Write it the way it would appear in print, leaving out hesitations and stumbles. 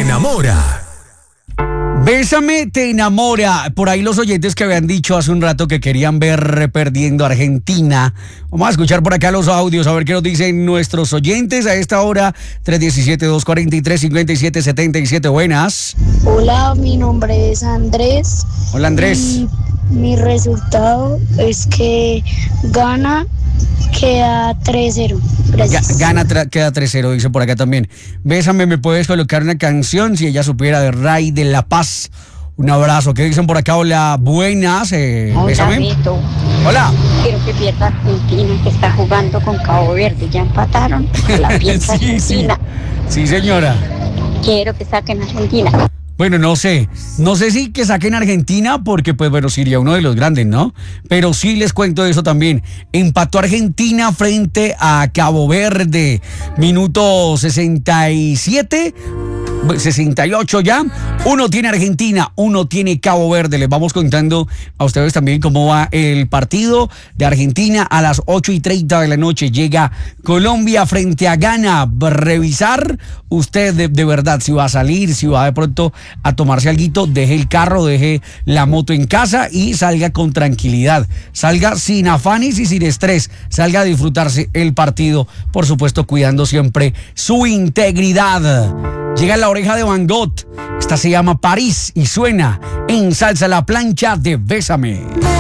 enamora. Bésame te enamora. Por ahí los oyentes que habían dicho hace un rato que querían ver perdiendo a Argentina. Vamos a escuchar por acá los audios, a ver qué nos dicen nuestros oyentes a esta hora. 317-243-5777. Buenas. Hola, mi nombre es Andrés. Hola, Andrés. Y mi resultado es que gana, queda 3-0. Gracias. Queda 3-0, dice por acá también. Bésame, ¿me puedes colocar una canción? Si ella supiera, de Ray de La Paz. Un abrazo. ¿Qué dicen por acá? Hola, buenas. Bésame. Beto. Hola. Quiero que pierda Argentina, que está jugando con Cabo Verde. Ya empataron. La piensa Sí, Argentina. Sí, señora. Quiero que saquen a Argentina. Bueno, no sé si que saquen Argentina porque, pues bueno, sería uno de los grandes, ¿no? Pero sí les cuento eso también. Empató Argentina frente a Cabo Verde. Minuto 67, 68 ya. Uno tiene Argentina, uno tiene Cabo Verde. Les vamos contando a ustedes también cómo va el partido de Argentina. A las 8:30 de la noche llega Colombia frente a Ghana. Revisar usted de verdad si va a salir, si va de pronto a tomarse alguito, deje el carro, deje la moto en casa y salga con tranquilidad, salga sin afanes y sin estrés, salga a disfrutarse el partido, por supuesto cuidando siempre su integridad. Llega La Oreja de Van Gogh, esta se llama París y suena en Salsa la Plancha de Bésame.